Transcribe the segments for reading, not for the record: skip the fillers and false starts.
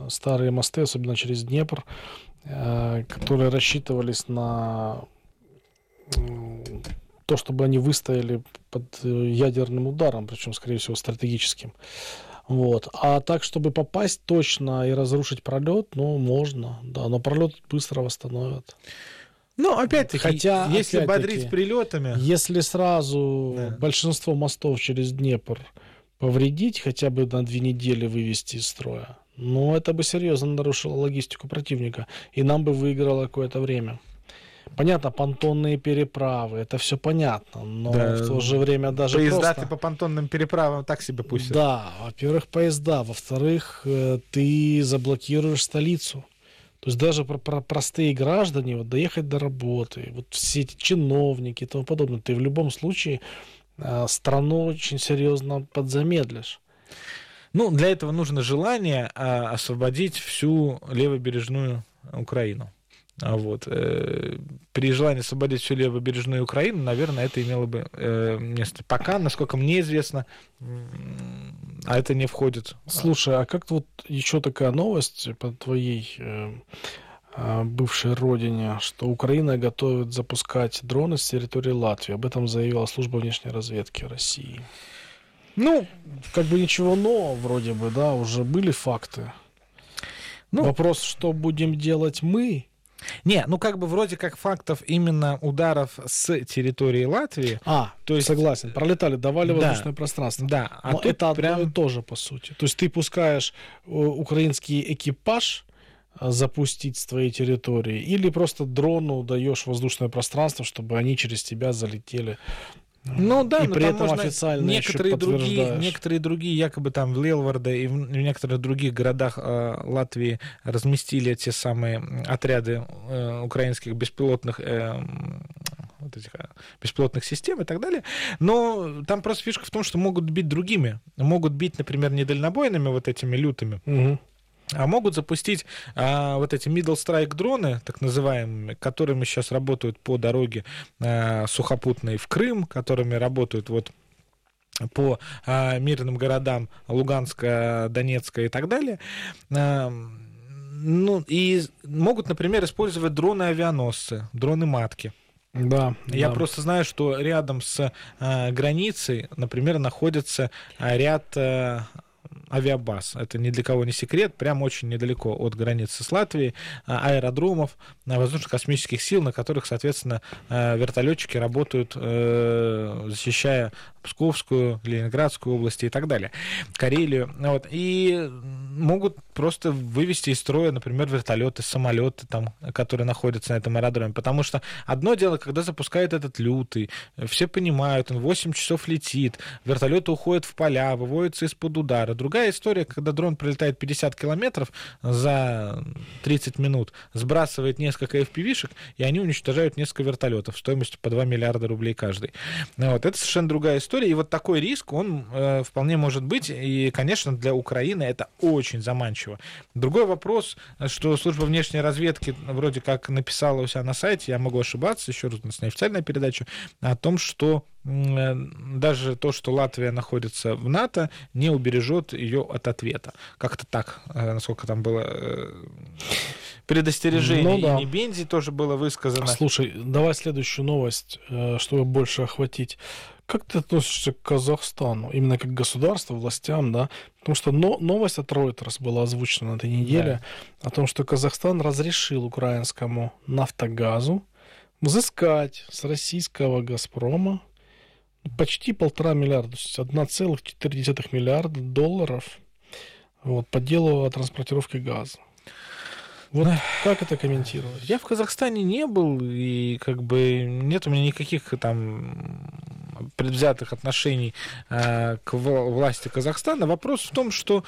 старые мосты, особенно через Днепр, которые рассчитывались на то, чтобы они выстояли под ядерным ударом, причем, скорее всего, стратегическим. Вот. А так, чтобы попасть точно и разрушить пролет, можно, да, но пролет быстро восстановят. Ну, опять-таки, если бодрить прилетами... Если сразу большинство мостов через Днепр повредить, хотя бы на 2 недели вывести из строя, это бы серьезно нарушило логистику противника, и нам бы выиграло какое-то время. Понятно, понтонные переправы, это все понятно, но в то же время даже поезда ты по понтонным переправам так себе пустят. Да, во-первых, поезда, во-вторых, ты заблокируешь столицу. То есть даже простые граждане, доехать до работы, все эти чиновники и тому подобное, ты в любом случае страну очень серьезно подзамедлишь. Для этого нужно желание освободить всю левобережную Украину. При желании освободить всю левобережную Украину, наверное, это имело бы место. Пока, насколько мне известно, это не входит. Слушай, а как еще такая новость по твоей бывшей родине, что Украина готовит запускать дроны с территории Латвии? Об этом заявила служба внешней разведки России. Ничего нового вроде бы, да, уже были факты. Вопрос, что будем делать мы? Вроде как фактов именно ударов с территории Латвии. То есть, согласен, пролетали, давали воздушное пространство. Да, но это одно и то же, по сути. То есть ты пускаешь украинский экипаж запустить с твоей территории, или просто дрону даешь воздушное пространство, чтобы они через тебя залетели. И при этом официально некоторые другие, якобы там в Лелварде и в некоторых других городах Латвии разместили те самые отряды украинских беспилотных систем и так далее. Но там просто фишка в том, что могут бить другими. Могут бить, например, не дальнобойными этими лютыми, а могут запустить эти middle strike дроны, так называемые, которыми сейчас работают по дороге сухопутной в Крым, которыми работают по мирным городам Луганска, Донецка и так далее. И могут, например, использовать дроны-авианосцы, дроны-матки. Да, Я просто знаю, что рядом с границей, например, находится ряд авиабаз. Это ни для кого не секрет, прям очень недалеко от границы с Латвией, аэродромов, воздушно-космических сил, на которых, соответственно, вертолетчики работают, защищая Псковскую, Ленинградскую области и так далее, Карелию. И могут просто вывести из строя, например, вертолеты, самолеты, которые находятся на этом аэродроме. Потому что одно дело, когда запускают этот лютый, все понимают, он 8 часов летит, вертолеты уходят в поля, выводятся из-под удара. Другая история, когда дрон пролетает 50 километров за 30 минут, сбрасывает несколько FPV-шек, и они уничтожают несколько вертолетов стоимостью по 2 миллиарда рублей каждый. Это совершенно другая история. И такой риск, он вполне может быть, и, конечно, для Украины это очень заманчиво. Другой вопрос, что служба внешней разведки вроде как написала у себя на сайте, я могу ошибаться, еще раз, у нас неофициальная передача, о том, что даже то, что Латвия находится в НАТО, не убережет ее от ответа. Как-то так, насколько там было предостережение. И Небензи тоже было высказано. Слушай, давай следующую новость, чтобы больше охватить. Как ты относишься к Казахстану, именно как государству, властям, да? Потому что новость от Reuters была озвучена на этой неделе о том, что Казахстан разрешил украинскому «Нафтогазу» взыскать с российского «Газпрома» почти 1,5 миллиарда, то есть 1,4 миллиарда долларов по делу о транспортировке газа. Как это комментировать? Я в Казахстане не был, и нет у меня никаких предвзятых отношений к власти Казахстана. Вопрос в том, что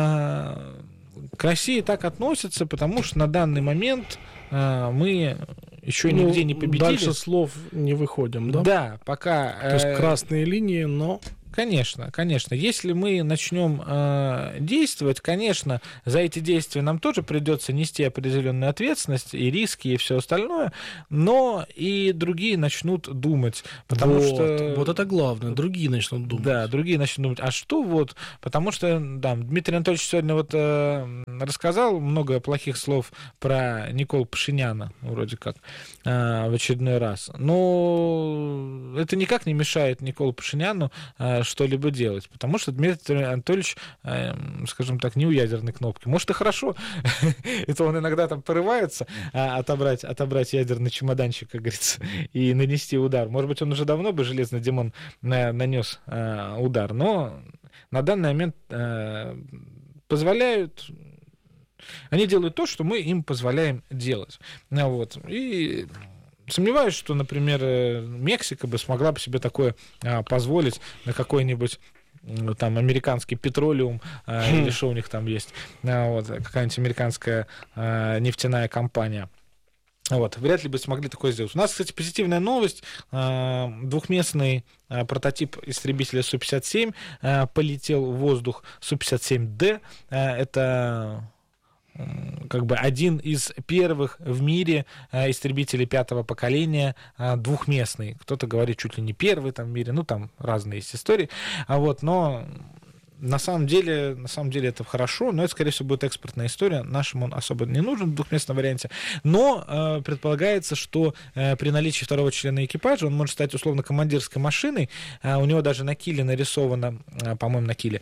к России так относятся, потому что на данный момент мы еще нигде не победили. Дальше слов не выходим, да? Да, пока... То есть красные линии, но... Конечно, конечно. Если мы начнем действовать, конечно, за эти действия нам тоже придется нести определенную ответственность и риски и все остальное, но и другие начнут думать, потому что вот это главное, другие начнут думать. Да, другие начнут думать, а что вот, потому что, да, Дмитрий Анатольевич сегодня вот рассказал много плохих слов про Николу Пашиняна, вроде как, в очередной раз, но это никак не мешает Николу Пашиняну что-либо делать, потому что Дмитрий Анатольевич, скажем так, не у ядерной кнопки. Может, и хорошо, это он иногда там порывается отобрать ядерный чемоданчик, как говорится, и нанести удар. Может быть, он уже давно бы, железный Димон, нанес удар, но на данный момент позволяют... Они делают то, что мы им позволяем делать. Вот. И сомневаюсь, что, например, Мексика бы смогла бы себе такое позволить на какой-нибудь там американский петролиум, или что у них там есть, вот, какая-нибудь американская нефтяная компания. Вот, вряд ли бы смогли такое сделать. У нас, кстати, позитивная новость. Двухместный прототип истребителя Су-57 полетел в воздух. Су-57D. Это как бы один из первых в мире истребителей 5-го поколения двухместный. Кто-то говорит, чуть ли не первый там в мире, ну там разные есть истории. Вот, но на самом деле это хорошо, но это, скорее всего, будет экспортная история. Нашему он особо не нужен в двухместном варианте. Но предполагается, что при наличии второго члена экипажа он может стать условно командирской машиной. У него даже на киле нарисовано, по-моему, на киле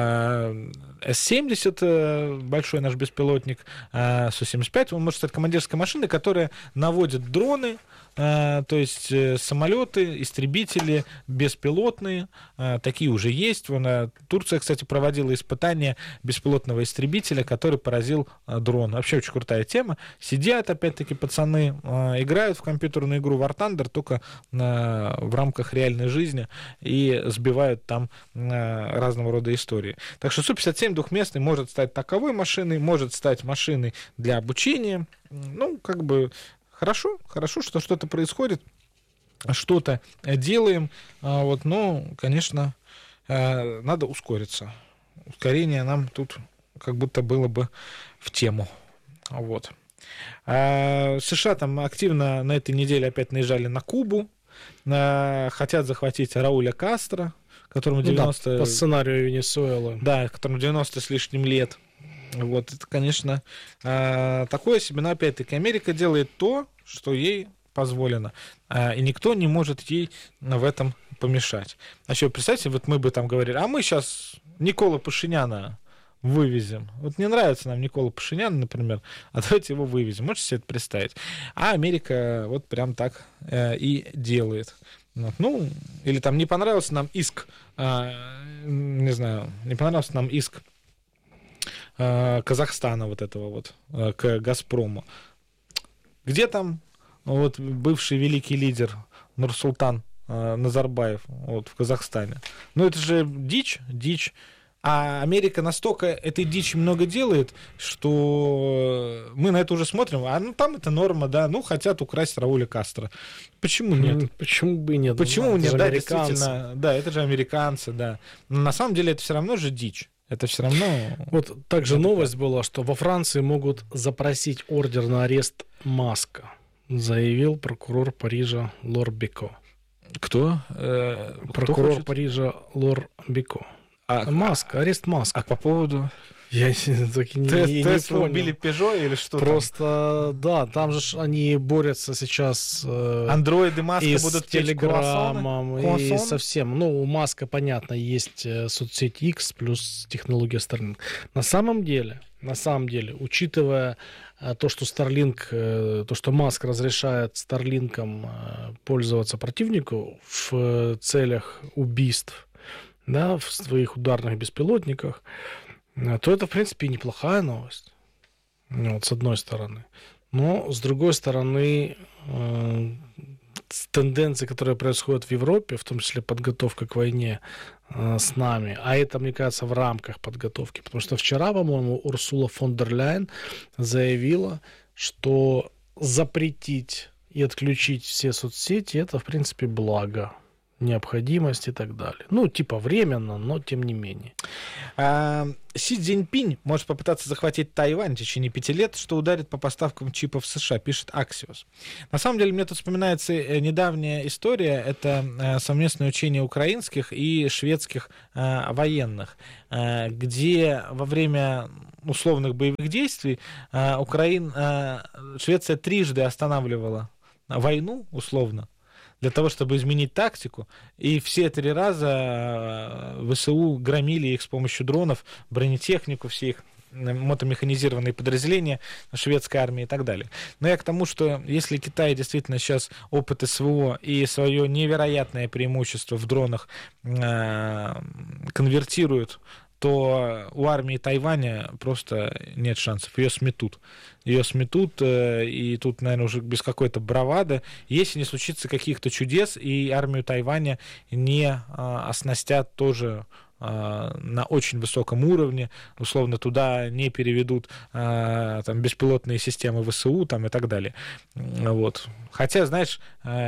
С-70, большой наш беспилотник, Су-75. Он может стать командирской машиной, которая наводит дроны, то есть самолеты, истребители, беспилотные, такие уже есть. Турция, кстати, проводила испытания беспилотного истребителя, который поразил дрон. Вообще очень крутая тема. Сидят, опять-таки, пацаны, играют в компьютерную игру War Thunder, только в рамках реальной жизни, и сбивают там разного рода истории. Так что Су-57 двухместный может стать таковой машиной, может стать машиной для обучения. Ну, как бы... Хорошо, что что-то происходит, что-то делаем, вот, но, конечно, надо ускориться. Ускорение нам тут как будто было бы в тему. Вот. США там активно на этой неделе опять наезжали на Кубу, хотят захватить Рауля Кастро, которому 90... по сценарию Венесуэлы. Да, которому 90 с лишним лет. Вот, это, конечно, такое себе, но опять-таки Америка делает то, что ей позволено, и никто не может ей в этом помешать. А еще, представьте, вот мы бы там говорили, а мы сейчас Никола Пашиняна вывезем. Вот не нравится нам Никола Пашинян, например, а давайте его вывезем. Можете себе это представить? А Америка вот прям так и делает. Вот. Ну, или там не понравился нам иск, не знаю, не понравился нам иск Казахстана вот этого вот к «Газпрому». Где там вот бывший великий лидер Нурсултан Назарбаев вот, в Казахстане? Ну, это же дичь. А Америка настолько этой дичи много делает, что мы на это уже смотрим, а ну там это норма, да, ну хотят украсть Рауля Кастро. Почему нет? Почему бы и нет? Почему нет, да, действительно, да, это же американцы, да. Но на самом деле это все равно же дичь. Это все равно... Вот также новость была, что во Франции могут запросить ордер на арест Маска, заявил прокурор Парижа Лор Бико. Кто? Прокурор Парижа Лор Бико. Маска, арест Маска. А по поводу... Я так и не понял. Убили Пежо или что? Просто, да, там же они борются сейчас андроиды Маска и будут с Телеграмом, и со всем. Ну, у Маска, понятно, есть соцсеть X плюс технология Starlink. На самом деле, учитывая то, что Starlink, то, что Маск разрешает Starlink'ом пользоваться противнику в целях убийств, да, в своих ударных беспилотниках, то это, в принципе, неплохая новость. Вот, с одной стороны. Но, с другой стороны, тенденции, которые происходят в Европе, в том числе подготовка к войне с нами, а это, мне кажется, в рамках подготовки. Потому что вчера, по-моему, Урсула фон дер Ляйен заявила, что запретить и отключить все соцсети – это, в принципе, благо. необходимость и так далее. Ну, типа временно, но тем не менее. Си Цзиньпинь может попытаться захватить Тайвань в течение 5 лет, что ударит по поставкам чипов в США, пишет Axios. На самом деле, мне тут вспоминается недавняя история. Это совместное учение украинских и шведских военных, где во время условных боевых действий Швеция трижды останавливала войну, условно, для того, чтобы изменить тактику. И все 3 раза ВСУ громили их с помощью дронов, бронетехнику, все их мотомеханизированные подразделения шведской армии и так далее. Но я к тому, что если Китай действительно сейчас опыт СВО и свое невероятное преимущество в дронах конвертирует, то у армии Тайваня просто нет шансов. Ее сметут. И тут, наверное, уже без какой-то бравады, если не случится каких-то чудес, и армию Тайваня не оснастят тоже на очень высоком уровне, условно, туда не переведут там, беспилотные системы ВСУ там, и так далее. Вот. Хотя, знаешь,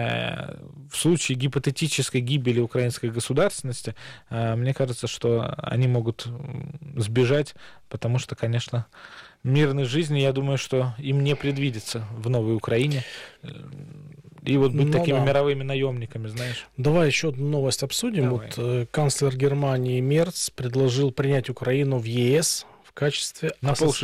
в случае гипотетической гибели украинской государственности, мне кажется, что они могут сбежать, потому что, конечно, мирной жизни, я думаю, что им не предвидится в новой Украине. И вот быть такими мировыми наемниками, знаешь. Давай еще одну новость обсудим. Давай. Вот канцлер Германии Мерц предложил принять Украину в ЕС в качестве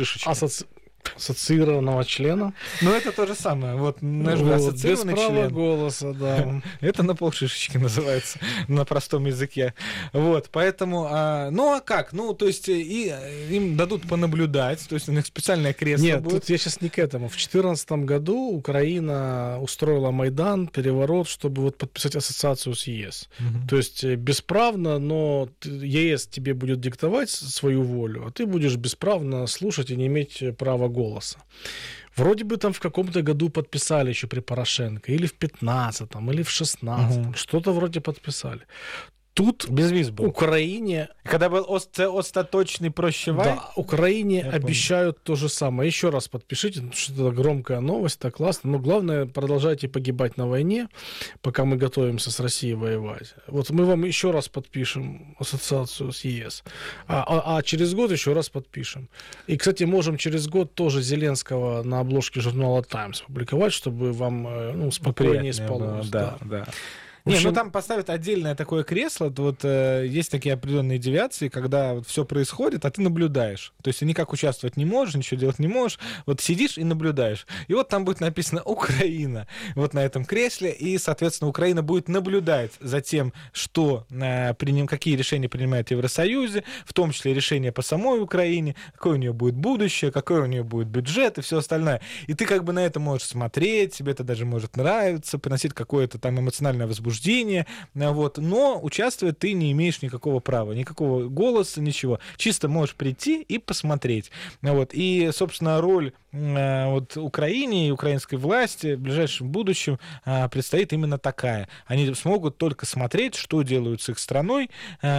ассоциированного члена. Ну, это то же самое. Вот, ассоциированный без права член. голоса, да. Это на полшишечки называется, на простом языке. Вот, поэтому, ну, а как? Ну, то есть, им дадут понаблюдать, то есть, у них специальное кресло Нет, будет. тут я сейчас не к этому. В 2014 году Украина устроила Майдан, переворот, чтобы вот подписать ассоциацию с ЕС. Угу. То есть, бесправно, но ЕС тебе будет диктовать свою волю, а ты будешь бесправно слушать и не иметь права голоса. Вроде бы там в каком-то году подписали еще при Порошенко, или в 15-м, или в 16-м. Что-то вроде подписали. Тут безвиз был. Украине... Когда был остаточный прощавай. Да, Украине обещают то же самое. Еще раз подпишите, что это громкая новость, так классно. Но главное, продолжайте погибать на войне, пока мы готовимся с Россией воевать. Вот мы вам еще раз подпишем ассоциацию с ЕС. А через год еще раз подпишем. И, кстати, можем через год тоже Зеленского на обложке журнала «Таймс» публиковать, чтобы вам спокойнее спалось. Да. Не, ну там поставят отдельное такое кресло, вот есть такие определенные девиации, когда вот все происходит, а ты наблюдаешь. То есть ты никак участвовать не можешь, ничего делать не можешь, вот сидишь и наблюдаешь. И вот там будет написано «Украина» вот на этом кресле, и, соответственно, Украина будет наблюдать за тем, что, какие решения принимает Евросоюзе, в том числе решения по самой Украине, какое у нее будет будущее, какой у нее будет бюджет и все остальное. И ты как бы на это можешь смотреть, тебе это даже может нравиться, приносить какое-то там эмоциональное возбуждение, вот, но участвовать ты не имеешь никакого права, никакого голоса, ничего. Чисто можешь прийти и посмотреть. Вот. И, собственно, роль вот, Украине и украинской власти в ближайшем будущем предстоит именно такая. Они смогут только смотреть, что делают с их страной,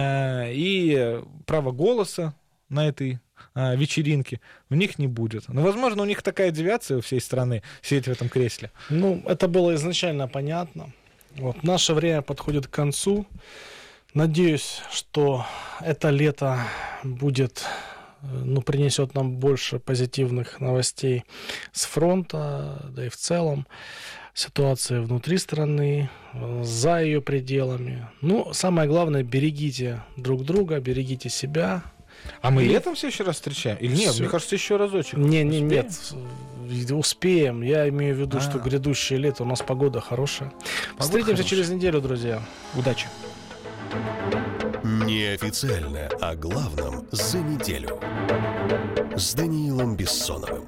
и право голоса на этой вечеринки у них не будет. Но, возможно, у них такая девиация у всей страны сидеть в этом кресле. Ну, это было изначально понятно. Вот, наше время подходит к концу. Надеюсь, что это лето принесет нам больше позитивных новостей с фронта, да и в целом ситуации внутри страны, за ее пределами. Ну, самое главное, берегите друг друга, берегите себя. А мы летом все еще раз встречаем? Или нет? Всё. Мне кажется, еще разочек. Нет. Успеем. Я имею в виду, что грядущее лето, у нас погода хорошая. Встретимся через неделю, друзья. Удачи. Неофициально о главном за неделю. С Даниилом Бессоновым.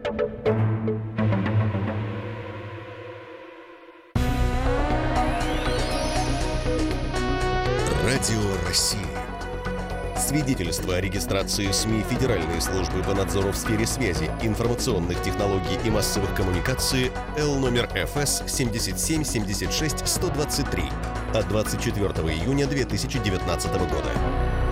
Радио России. Свидетельство о регистрации СМИ Федеральной службы по надзору в сфере связи, информационных технологий и массовых коммуникаций Л номер ФС 7776-123 от 24 июня 2019 года.